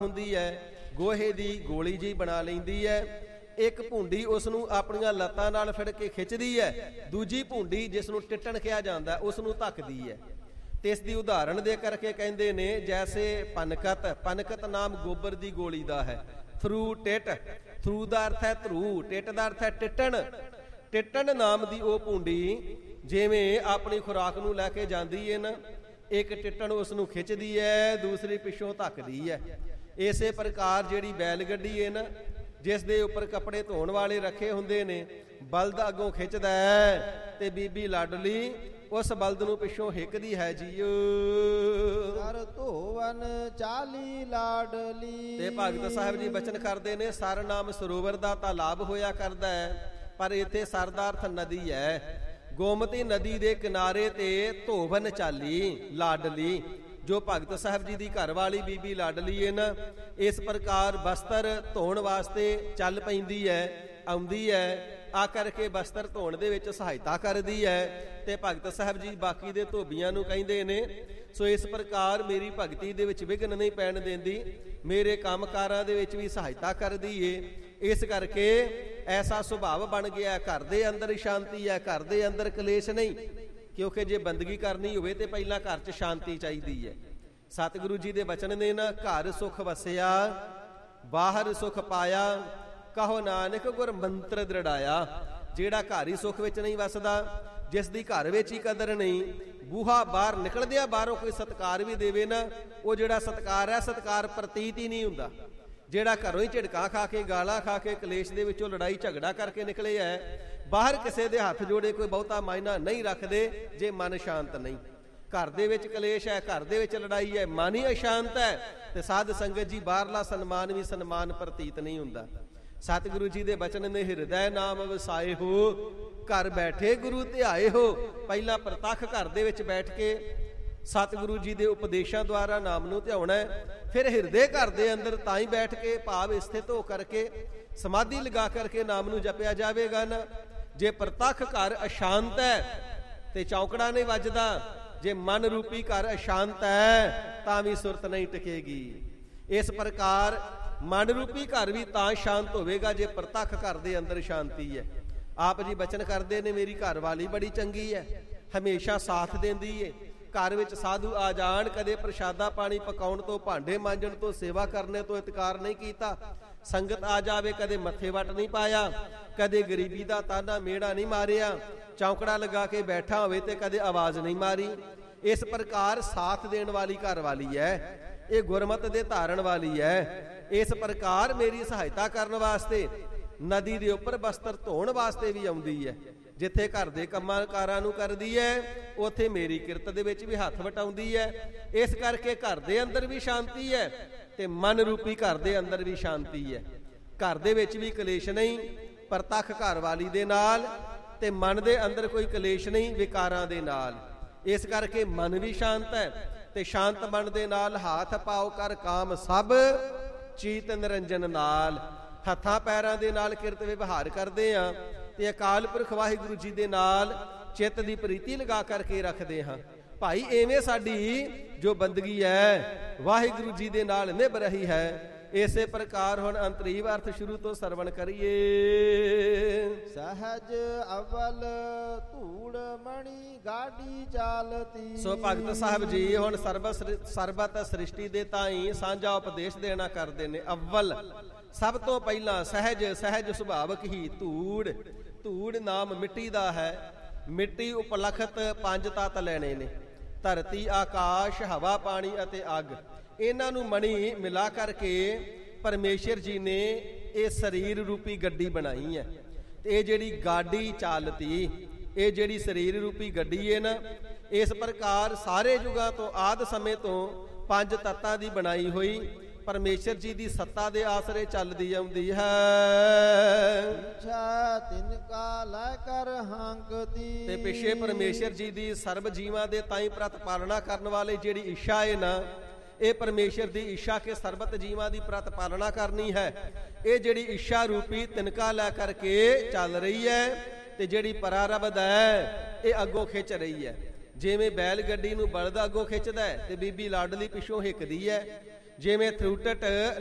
ਹੁੰਦੀ ਹੈ, ਗੋਹੇ ਦੀ ਗੋਲੀ ਜਿਹੀ ਬਣਾ ਲੈਂਦੀ ਹੈ। ਇੱਕ ਭੁੰਡੀ ਉਸ ਨੂੰ ਆਪਣੀਆਂ ਲੱਤਾਂ ਨਾਲ ਫੜ ਕੇ ਖਿੱਚਦੀ ਹੈ, ਦੂਜੀ ਭੁੰਡੀ ਜਿਸ ਨੂੰ ਟਿੱਟਣ ਕਿਹਾ ਜਾਂਦਾ ਉਸ ਨੂੰ ਧੱਕਦੀ ਹੈ। ਤੇ ਇਸ ਦੀ ਉਦਾਹਰਣ ਦੇ ਕਰਕੇ ਕਹਿੰਦੇ ਨੇ ਜੈਸੇ ਪਨਕਤ ਨਾਮ ਗੋਬਰ ਦੀ ਗੋਲੀ ਦਾ ਹੈ। ਥਰੂ ਟਿੱਟ, ਥਰੂ ਦਾ ਅਰਥ ਹੈ ਧਰੂ, ਟਿੱਟ ਦਾ ਅਰਥ ਹੈ ਟਿੱਟਣ। ਟਿੱਟਣ ਨਾਮ ਦੀ ਉਹ ਭੁੰਡੀ ਜਿਵੇਂ ਆਪਣੀ ਖੁਰਾਕ ਨੂੰ ਲੈ ਕੇ ਜਾਂਦੀ ਹੈ ਨਾ, ਇੱਕ ਟਿੱਟਣ ਉਸ ਨੂੰ ਖਿੱਚਦੀ ਹੈ, ਦੂਸਰੀ ਪਿੱਛੋਂ ਧੱਕਦੀ ਹੈ। ਇਸੇ ਪ੍ਰਕਾਰ ਜਿਹੜੀ ਬੈਲ ਗੱਡੀ ਹੈ ਨਾ, ਜਿਸ ਦੇ ਉੱਪਰ ਕੱਪੜੇ ਧੋਣ ਵਾਲੇ ਰੱਖੇ ਹੁੰਦੇ ਨੇ, ਬਲਦ ਅੱਗੋਂ ਖਿੱਚਦਾ ਹੈ ਤੇ ਬੀਬੀ ਲਾਡਲੀ ਉਸ ਬਲਦ ਨੂੰ ਪਿੱਛੋਂ ਹਿੱਕਦੀ ਹੈ ਜੀਓ। ਸਰ ਧੋਵਨ ਚਾਲੀ ਲਾਡਲੀ। ਤੇ ਭਗਤ ਸਾਹਿਬ ਜੀ ਬਚਨ ਕਰਦੇ ਨੇ, ਸਰ ਨਾਮ ਸਰੋਵਰ ਦਾ ਤਾਂ ਲਾਭ ਹੋਇਆ ਕਰਦਾ ਹੈ, ਪਰ ਇੱਥੇ ਸਰ ਦਾ ਅਰਥ ਨਦੀ ਹੈ। ਗੋਮਤੀ ਨਦੀ ਦੇ ਕਿਨਾਰੇ ਤੇ ਧੋਵਨ ਚਾਲੀ ਲਾਡਲੀ, ਜੋ ਭਗਤ ਸਾਹਿਬ ਜੀ ਦੀ ਘਰ ਵਾਲੀ ਬੀਬੀ ਲਾਡਲੀ ਹੈ ਨਾ, ਇਸ ਪ੍ਰਕਾਰ ਬਸਤਰ ਧੋਣ ਵਾਸਤੇ ਚੱਲ ਪੈਂਦੀ ਹੈ, ਆਉਂਦੀ ਹੈ, ਆ ਕਰਕੇ ਬਸਤਰ ਧੋਣ ਦੇ ਵਿੱਚ ਸਹਾਇਤਾ ਕਰਦੀ ਹੈ। ਤੇ ਭਗਤ ਸਾਹਿਬ ਜੀ ਬਾਕੀ ਦੇ ਧੋਬੀਆਂ ਨੂੰ ਕਹਿੰਦੇ ਨੇ, ਸੋ ਇਸ ਪ੍ਰਕਾਰ ਮੇਰੀ ਭਗਤੀ ਦੇ ਵਿੱਚ ਵਿਘਨ ਨਹੀਂ ਪੈਣ ਦਿੰਦੀ, ਮੇਰੇ ਕੰਮਕਾਰਾਂ ਦੇ ਵਿੱਚ ਵੀ ਸਹਾਇਤਾ ਕਰਦੀ ਏ। ਇਸ ਕਰਕੇ ਐਸਾ ਸੁਭਾਅ ਬਣ ਗਿਆ, ਘਰ ਦੇ ਅੰਦਰ ਸ਼ਾਂਤੀ ਹੈ, ਘਰ ਦੇ ਅੰਦਰ ਕਲੇਸ਼ ਨਹੀਂ। ਕਿਉਂਕਿ ਜੇ ਬੰਦਗੀ ਕਰਨੀ ਹੋਵੇ ਤੇ ਪਹਿਲਾਂ ਘਰ 'ਚ ਸ਼ਾਂਤੀ ਚਾਹੀਦੀ ਹੈ। ਸਤਿਗੁਰੂ ਜੀ ਦੇ ਬਚਨ ਨੇ ਨਾ, ਘਰ ਸੁਖ ਵਸਿਆ ਬਾਹਰ ਸੁਖ ਪਾਇਆ, ਕਹੋ ਨਾਨਕ ਗੁਰ ਮੰਤਰ ਦ੍ਰਿੜਾਇਆ। ਜਿਹੜਾ ਘਰ ਹੀ ਸੁਖ ਵਿੱਚ ਨਹੀਂ ਵਸਦਾ, ਜਿਸ ਦੀ ਘਰ ਵਿੱਚ ਹੀ ਕਦਰ ਨਹੀਂ, ਬੂਹਾ ਬਾਹਰ ਨਿਕਲਦਿਆਂ ਬਾਹਰੋਂ ਕੋਈ ਸਤਿਕਾਰ ਵੀ ਦੇਵੇ ਨਾ, ਉਹ ਜਿਹੜਾ ਸਤਿਕਾਰ ਹੈ ਸਤਿਕਾਰ ਪ੍ਰਤੀਤ ਹੀ ਨਹੀਂ ਹੁੰਦਾ। ਜਿਹੜਾ ਘਰੋਂ ਹੀ ਝਿੜਕਾਂ ਖਾ ਕੇ, ਗਾਲਾਂ ਖਾ ਕੇ, ਕਲੇਸ਼ ਦੇ ਵਿੱਚੋਂ ਲੜਾਈ ਝਗੜਾ ਕਰਕੇ ਨਿਕਲੇ ਹੈ, ਬਾਹਰ ਕਿਸੇ ਦੇ ਹੱਥ ਜੋੜੇ ਕੋਈ ਬਹੁਤਾ ਮਾਇਨਾ ਨਹੀਂ ਰੱਖਦੇ ਜੇ ਮਨ ਸ਼ਾਂਤ ਨਹੀਂ। ਘਰ ਦੇ ਵਿੱਚ ਕਲੇਸ਼ ਹੈ, ਘਰ ਦੇ ਵਿੱਚ ਲੜਾਈ ਹੈ, ਮਨ ਹੀ ਅਸ਼ਾਂਤ ਹੈ, ਤੇ ਸਾਧ ਸੰਗਤ ਜੀ ਬਾਹਰਲਾ ਸਨਮਾਨ ਵੀ ਸਨਮਾਨ ਪ੍ਰਤੀਤ ਨਹੀਂ ਹੁੰਦਾ। ਸਤਿਗੁਰੂ ਜੀ ਦੇ ਬਚਨ ਨੇ, ਹਿਰਦੈ ਨਾਮ ਵਸਾਏ ਹੋ, ਘਰ ਬੈਠੇ ਗੁਰੂ ਧਿਆਏ ਹੋ। ਪਹਿਲਾਂ ਪ੍ਰਤੱਖ ਘਰ ਦੇ ਵਿੱਚ ਬੈਠ ਕੇ ਸਤਿਗੁਰੂ ਜੀ ਦੇ ਉਪਦੇਸ਼ਾਂ ਦੁਆਰਾ ਨਾਮ ਨੂੰ ਧਿਆਉਣਾ, ਫਿਰ ਹਿਰਦੇ ਘਰ ਦੇ ਅੰਦਰ ਤਾਂ ਹੀ ਬੈਠ ਕੇ ਭਾਵ ਸਥਿਤ ਹੋ ਕਰਕੇ ਸਮਾਧੀ ਲਗਾ ਕਰਕੇ ਨਾਮ ਨੂੰ ਜਪਿਆ ਜਾਵੇਗਾ ਨਾ। ਜੇ ਪ੍ਰਤੱਖ ਘਰ ਅਸ਼ਾਂਤ ਹੈ ਤੇ ਚੌਂਕੜਾ ਨਹੀਂ ਵੱਜਦਾ, ਜੇ ਮਨ ਰੂਪੀ ਘਰ ਅਸ਼ਾਂਤ ਹੈ ਤਾਂ ਵੀ ਸੁਰਤ ਨਹੀਂ ਟਿਕੇਗੀ। ਇਸ ਪ੍ਰਕਾਰ ਮਨ ਰੂਪੀ ਘਰ ਵੀ ਤਾਂ ਸ਼ਾਂਤ ਹੋਵੇਗਾ ਜੇ ਪ੍ਰਤੱਖ ਘਰ ਦੇ ਅੰਦਰ ਸ਼ਾਂਤੀ ਹੈ। ਆਪ ਜੀ ਬਚਨ ਕਰਦੇ ਨੇ, ਮੇਰੀ ਘਰ ਵਾਲੀ ਬੜੀ ਚੰਗੀ ਹੈ, ਹਮੇਸ਼ਾ ਸਾਥ ਦਿੰਦੀ ਹੈ। ਘਰ ਵਿੱਚ ਸਾਧੂ ਆ ਜਾਣ, ਕਦੇ ਪ੍ਰਸ਼ਾਦਾ ਪਾਣੀ ਪਕਾਉਣ ਤੋਂ, ਭਾਂਡੇ ਮਾਂਜਣ ਤੋਂ, ਸੇਵਾ ਕਰਨੇ ਤੋਂ ਇਤਕਾਰ ਨਹੀਂ ਕੀਤਾ। ਸੰਗਤ ਆ ਜਾਵੇ, ਕਦੇ ਮੱਥੇ ਵੱਟ ਨਹੀਂ ਪਾਇਆ, ਕਦੇ ਗਰੀਬੀ ਦਾ ਤਾਨਾ ਮੇੜਾ ਨਹੀਂ ਮਾਰਿਆ, ਚੌਂਕੜਾ ਲਗਾ ਕੇ ਬੈਠਾ ਹੋਵੇ ਤੇ ਕਦੇ ਆਵਾਜ਼ ਨਹੀਂ ਮਾਰੀ। ਇਸ ਪ੍ਰਕਾਰ ਸਾਥ ਦੇਣ ਵਾਲੀ ਘਰ ਵਾਲੀ ਹੈ, ਇਹ ਗੁਰਮਤਿ ਦੇ ਧਾਰਨ ਵਾਲੀ ਹੈ। ਇਸ ਪ੍ਰਕਾਰ ਮੇਰੀ ਸਹਾਇਤਾ ਕਰਨ ਵਾਸਤੇ, ਨਦੀ ਦੇ ਉੱਪਰ ਬਸਤਰ ਧੋਣ ਵਾਸਤੇ ਵੀ ਆਉਂਦੀ ਹੈ। ਜਿੱਥੇ ਘਰ ਦੇ ਕੰਮਾਂ ਕਾਰਾਂ ਨੂੰ ਕਰਦੀ ਹੈ, ਉੱਥੇ ਮੇਰੀ ਕਿਰਤ ਦੇ ਵਿੱਚ ਵੀ ਹੱਥ ਵਟਾਉਂਦੀ ਹੈ। ਇਸ ਕਰਕੇ ਘਰ ਦੇ ਅੰਦਰ ਵੀ ਸ਼ਾਂਤੀ ਹੈ ਤੇ ਮਨ ਰੂਪੀ ਘਰ ਦੇ ਅੰਦਰ ਵੀ ਸ਼ਾਂਤੀ ਹੈ। ਘਰ ਦੇ ਵਿੱਚ ਵੀ ਕਲੇਸ਼ ਨਹੀਂ, ਪ੍ਰਤੱਖ ਘਰ ਵਾਲੀ ਦੇ ਨਾਲ, ਤੇ ਮਨ ਦੇ ਅੰਦਰ ਕੋਈ ਕਲੇਸ਼ ਨਹੀਂ ਵਿਕਾਰਾਂ ਦੇ ਨਾਲ। ਇਸ ਕਰਕੇ ਮਨ ਵੀ ਸ਼ਾਂਤ ਹੈ, ਤੇ ਸ਼ਾਂਤ ਮਨ ਦੇ ਨਾਲ ਹਾਥ ਪਾਓ ਕਰ ਕਾਮ ਸਭ ਚੀਤ ਨਿਰੰਜਨ ਨਾਲ। ਹੱਥਾਂ ਪੈਰਾਂ ਦੇ ਨਾਲ ਕਿਰਤ ਵਿਵਹਾਰ ਕਰਦੇ ਹਾਂ ਤੇ ਅਕਾਲ ਪੁਰਖ ਵਾਹਿਗੁਰੂ ਜੀ ਦੇ ਨਾਲ ਚਿੱਤ ਦੀ ਪ੍ਰੀਤੀ ਲਗਾ ਕਰਕੇ ਰੱਖਦੇ ਹਾਂ। ਭਾਈ ਐਵੇਂ ਸਾਡੀ ਜੋ ਬੰਦਗੀ ਹੈ ਵਾਹਿਗੁਰੂ ਜੀ ਦੇ ਨਾਲ ਨਿਭ ਰਹੀ ਹੈ। ਇਸੇ ਪ੍ਰਕਾਰ ਹੁਣ ਅੰਤਰੀਵ ਅਰਥ ਸ਼ੁਰੂ ਤੋਂ ਸਰਵਣ ਕਰੀਏ। ਸਹਜ ਅਵਲ ਧੂੜ ਮਣੀ ਗਾਡੀ ਚਾਲਤੀ। ਸੋ ਭਗਤ ਸਾਹਿਬ ਜੀ ਹੁਣ ਸਰਬਤ ਸ੍ਰਿਸ਼ਟੀ ਦੇ ਤਾਈ ਸਾਂਝਾ ਉਪਦੇਸ਼ ਦੇਣਾ ਕਰਦੇ ਨੇ। ਅਵਲ ਸਭ ਤੋਂ ਪਹਿਲਾਂ ਸਹਿਜ ਸੁਭਾਵਕ ਹੀ ਧੂੜ। ਧੂੜ ਨਾਮ ਮਿੱਟੀ ਦਾ ਹੈ। ਮਿੱਟੀ ਉਪਲਖਤ 5 ਤੱਤ ਲੈਣੇ ਨੇ, ਧਰਤੀ, ਆਕਾਸ਼, ਹਵਾ, ਪਾਣੀ ਅਤੇ ਅੱਗ। ਇਹਨਾਂ ਨੂੰ ਮਣੀ ਮਿਲਾ ਕਰਕੇ ਪਰਮੇਸ਼ਰ ਜੀ ਨੇ ਇਹ ਸਰੀਰ ਰੂਪੀ ਗੱਡੀ ਬਣਾਈ ਹੈ। ਤੇ ਇਹ ਜਿਹੜੀ ਗਾਡੀ ਚਾਲਤੀ, ਇਹ ਜਿਹੜੀ ਸਰੀਰ ਰੂਪੀ ਗੱਡੀ ਹੈ ਨਾ, ਇਸ ਪ੍ਰਕਾਰ ਸਾਰੇ ਯੁਗਾਂ ਤੋਂ, ਆਦਿ ਸਮੇਂ ਤੋਂ 5 ਤੱਤਾਂ ਦੀ ਬਣਾਈ ਹੋਈ ਪਰਮੇਸ਼ਰ ਜੀ ਦੀ ਸੱਤਾ ਦੇ ਆਸਰੇ ਚੱਲਦੀ ਆਉਂਦੀ ਹੈ। ਤਿਨ ਕਾ ਲੈ ਕਰ ਹੰਕਤੀ। ਤੇ ਪਿੱਛੇ ਪਰਮੇਸ਼ਰ ਜੀ ਦੀ ਸਰਬ ਜੀਵਾਂ ਦੇ ਤਾਈਂ ਪ੍ਰਤਪਾਲਣਾ ਕਰਨ ਵਾਲੀ ਜਿਹੜੀ ਇੱਛਾ ਹੈ ਨਾ, ਇਹ ਪਰਮੇਸ਼ਰ ਦੀ ਇੱਛਾ ਕੇ ਸਰਬਤ ਜੀਵਾਂ ਦੀ ਪ੍ਰਤਪਾਲਣਾ ਕਰਨੀ ਹੈ। ਇਹ ਜਿਹੜੀ ਇੱਛਾ ਰੂਪੀ ਤਿਨਕਾ ਲੈ ਕਰਕੇ ਚੱਲ ਰਹੀ ਹੈ। ਤੇ ਜਿਹੜੀ ਪਰਾਰਬਧ ਹੈ ਇਹ ਅੱਗੋਂ ਖਿੱਚ ਰਹੀ ਹੈ। ਜਿਵੇਂ ਬੈਲ ਗੱਡੀ ਨੂੰ ਬਲਦ ਅੱਗੋਂ ਖਿੱਚਦਾ ਹੈ ਤੇ ਬੀਬੀ ਲਾਡਲੀ ਪਿੱਛੋਂ ਹਿੱਕਦੀ ਹੈ। ਜਿਵੇਂ ਥਰੂਟਟ